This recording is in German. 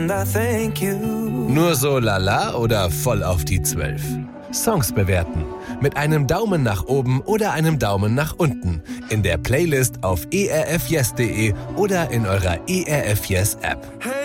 Nur so lala oder voll auf die 12? Songs bewerten. Mit einem Daumen nach oben oder einem Daumen nach unten. In der Playlist auf erfyes.de oder in eurer ERF Yes App.